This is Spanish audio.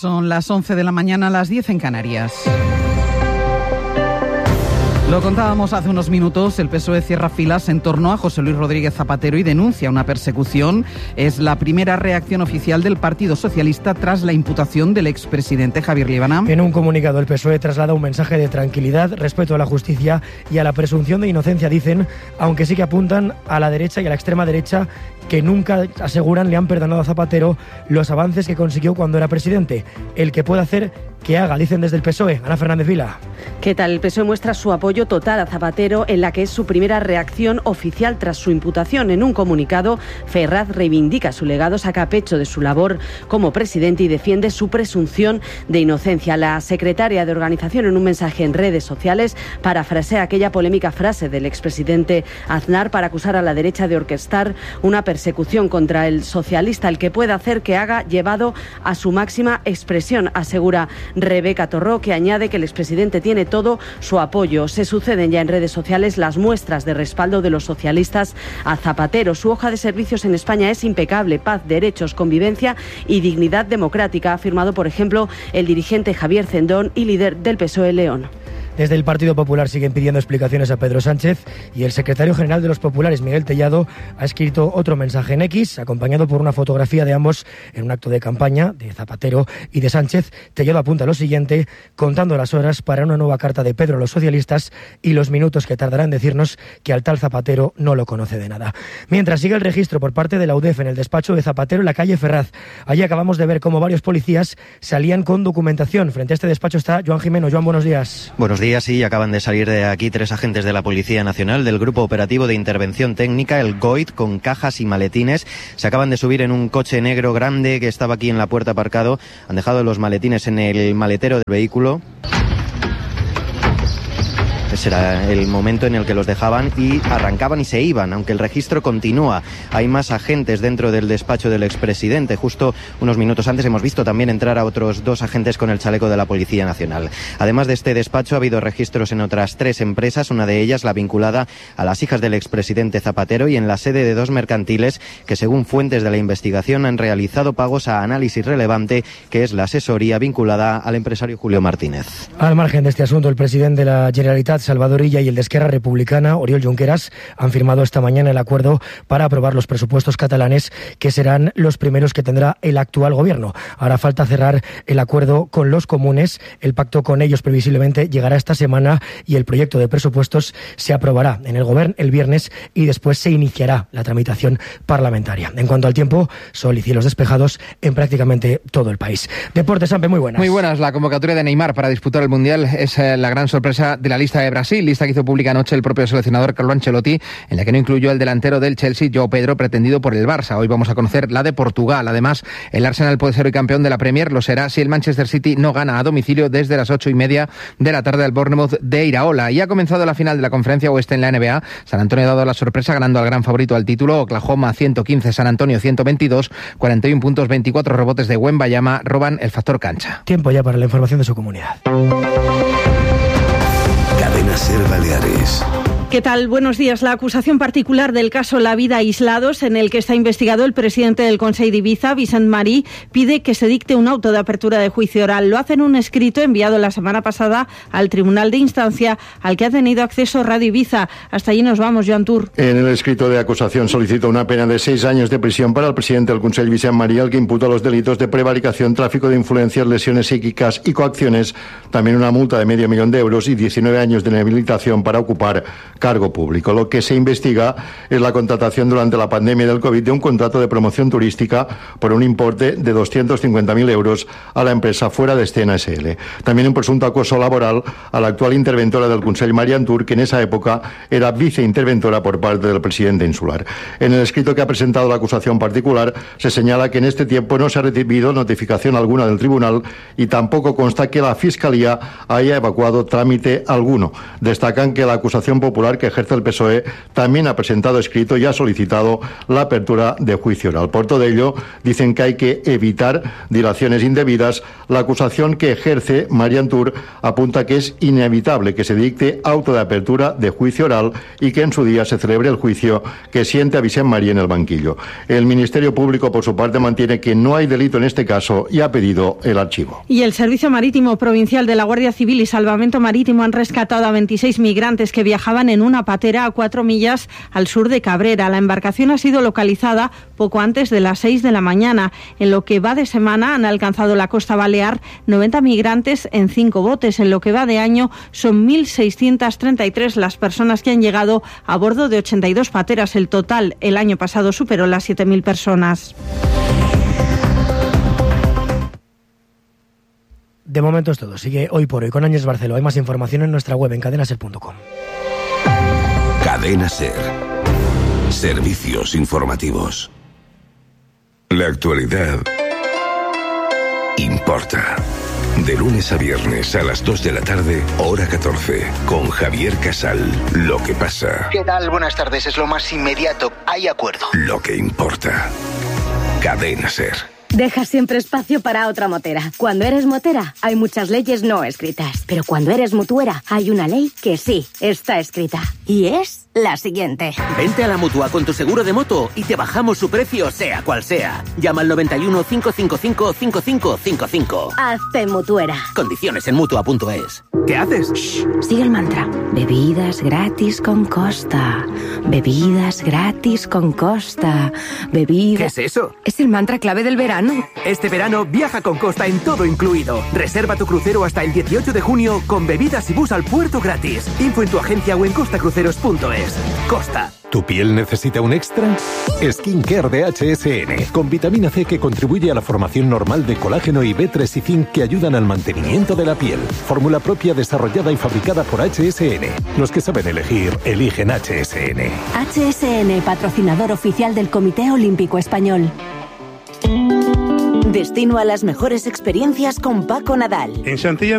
Son las 11 de la mañana, las 10 en Canarias. Lo contábamos hace unos minutos, el PSOE cierra filas en torno a José Luis Rodríguez Zapatero y denuncia una persecución. Es la primera reacción oficial del Partido Socialista tras la imputación del expresidente Javier Líbana. En un comunicado, el PSOE traslada un mensaje de tranquilidad, respeto a la justicia y a la presunción de inocencia, dicen, aunque sí que apuntan a la derecha y a la extrema derecha, que nunca, aseguran, le han perdonado a Zapatero los avances que consiguió cuando era presidente. El que puede hacer, que haga, dicen desde el PSOE. Ana Fernández Vila. ¿Qué tal? El PSOE muestra su apoyo total a Zapatero en la que es su primera reacción oficial tras su imputación. En un comunicado, Ferraz reivindica su legado, saca pecho de su labor como presidente y defiende su presunción de inocencia. La secretaria de Organización, en un mensaje en redes sociales, parafrasea aquella polémica frase del expresidente Aznar para acusar a la derecha de orquestar una persecución contra el socialista. El que puede hacer, que haga, llevado a su máxima expresión, asegura Rebeca Torró, que añade que el expresidente tiene todo su apoyo. Se suceden ya en redes sociales las muestras de respaldo de los socialistas a Zapatero. Su hoja de servicios en España es impecable: paz, derechos, convivencia y dignidad democrática, ha afirmado, por ejemplo, el dirigente Javier Cendón y líder del PSOE León. Desde el Partido Popular siguen pidiendo explicaciones a Pedro Sánchez y el secretario general de los populares, Miguel Tellado, ha escrito otro mensaje en X, acompañado por una fotografía de ambos en un acto de campaña de Zapatero y de Sánchez. Tellado apunta lo siguiente, contando las horas para una nueva carta de Pedro a los socialistas y los minutos que tardará en decirnos que al tal Zapatero no lo conoce de nada. Mientras sigue el registro por parte de la UDEF en el despacho de Zapatero en la calle Ferraz. Allí acabamos de ver cómo varios policías salían con documentación. Frente a este despacho está Joan Jimeno. Joan, buenos días. Buenos días. Sí, acaban de salir de aquí 3 agentes de la Policía Nacional del Grupo Operativo de Intervención Técnica, el GOIT, con cajas y maletines. Se acaban de subir en un coche negro grande que estaba aquí en la puerta aparcado. Han dejado los maletines en el maletero del vehículo. Ese era el momento en el que los dejaban y arrancaban y se iban, aunque el registro continúa. Hay más agentes dentro del despacho del expresidente. Justo unos minutos antes hemos visto también entrar a otros 2 agentes con el chaleco de la Policía Nacional. Además de este despacho, ha habido registros en otras 3 empresas, una de ellas la vinculada a las hijas del expresidente Zapatero y en la sede de 2 mercantiles que, según fuentes de la investigación, han realizado pagos a Análisis Relevante, que es la asesoría vinculada al empresario Julio Martínez. Al margen de este asunto, el presidente de la Generalitat, Salvador Illa, y el de Esquerra Republicana, Oriol Junqueras, han firmado esta mañana el acuerdo para aprobar los presupuestos catalanes, que serán los primeros que tendrá el actual gobierno. Ahora falta cerrar el acuerdo con los comunes. El pacto con ellos previsiblemente llegará esta semana y el proyecto de presupuestos se aprobará en el Gobierno el viernes y después se iniciará la tramitación parlamentaria. En cuanto al tiempo, sol y cielos despejados en prácticamente todo el país. Deportes, Sampe, muy buenas. Muy buenas. La convocatoria de Neymar para disputar el Mundial es la gran sorpresa de la lista de Brasil, lista que hizo pública anoche el propio seleccionador Carlo Ancelotti, en la que no incluyó el delantero del Chelsea, João Pedro, pretendido por el Barça. Hoy vamos a conocer la de Portugal. Además, el Arsenal puede ser hoy campeón de la Premier, lo será si el Manchester City no gana a domicilio desde las 8:30 de la tarde al Bournemouth de Iraola. Y ha comenzado la final de la Conferencia Oeste en la NBA. San Antonio ha dado la sorpresa ganando al gran favorito al título, Oklahoma 115, San Antonio 122, 41 puntos, 24 rebotes de Wembanyama roban el factor cancha. Tiempo ya para la información de su comunidad. Cadena SER Baleares. ¿Qué tal? Buenos días. La acusación particular del caso La Vida Aislados, en el que está investigado el presidente del Consell d'Ibiza, Vicent Marí, pide que se dicte un auto de apertura de juicio oral. Lo hace en un escrito enviado la semana pasada al Tribunal de Instancia, al que ha tenido acceso Radio Ibiza. Hasta allí nos vamos, Joan Tur. En el escrito de acusación solicita una pena de 6 años de prisión para el presidente del Consell, Vicent Marí, al que imputa los delitos de prevaricación, tráfico de influencias, lesiones psíquicas y coacciones. También una multa de $500,000 euros y 19 años de inhabilitación para ocupar cargo público. Lo que se investiga es la contratación durante la pandemia del COVID de un contrato de promoción turística por un importe de 250.000 euros a la empresa Fuera de Escena SL. También un presunto acoso laboral a la actual interventora del Consell, Marian Tur, que en esa época era viceinterventora por parte del presidente insular. En el escrito que ha presentado la acusación particular se señala que en este tiempo no se ha recibido notificación alguna del tribunal y tampoco consta que la Fiscalía haya evacuado trámite alguno. Destacan que la acusación popular Popular que ejerce el PSOE también ha presentado escrito y ha solicitado la apertura de juicio oral. Por todo ello, dicen que hay que evitar dilaciones indebidas. La acusación que ejerce Marian Tur apunta que es inevitable que se dicte auto de apertura de juicio oral y que en su día se celebre el juicio que siente a Vicent Marí en el banquillo. El Ministerio Público, por su parte, mantiene que no hay delito en este caso y ha pedido el archivo. Y el Servicio Marítimo Provincial de la Guardia Civil y Salvamento Marítimo han rescatado a 26 migrantes que viajaban en una patera a 4 millas al sur de Cabrera. La embarcación ha sido localizada poco antes de las 6 de la mañana. En lo que va de semana han alcanzado la costa balear 90 migrantes en 5 botes. En lo que va de año son 1.633 las personas que han llegado a bordo de 82 pateras. El total el año pasado superó las 7.000 personas. De momento es todo. Sigue Hoy por Hoy con Áñez Barceló. Hay más información en nuestra web en cadenaser.com. Cadena Ser. Servicios informativos. La actualidad importa. De lunes a viernes a las 2 de la tarde, hora 14, con Javier Casal. Lo que pasa. ¿Qué tal? Buenas tardes. Es lo más inmediato. Hay acuerdo. Lo que importa. Cadena Ser. Deja siempre espacio para otra motera. Cuando eres motera, hay muchas leyes no escritas. Pero cuando eres mutuera, hay una ley que sí está escrita. Y es la siguiente. Vente a la Mutua con tu seguro de moto y te bajamos su precio sea cual sea. Llama al 91 555 5555. Hazte mutuera. Condiciones en Mutua.es. ¿Qué haces? Shh, sigue el mantra. Bebidas gratis con Costa. Bebidas gratis con Costa. Bebidas... ¿Qué es eso? Es el mantra clave del verano. Este verano viaja con Costa en todo incluido. Reserva tu crucero hasta el 18 de junio con bebidas y bus al puerto gratis. Info en tu agencia o en costacruceros.es. Costa. ¿Tu piel necesita un extra? Skincare de HSN, con vitamina C que contribuye a la formación normal de colágeno y B3 y zinc que ayudan al mantenimiento de la piel. Fórmula propia desarrollada y fabricada por HSN. Los que saben elegir, eligen HSN. HSN, patrocinador oficial del Comité Olímpico Español. Destino a las mejores experiencias con Paco Nadal. En Santillana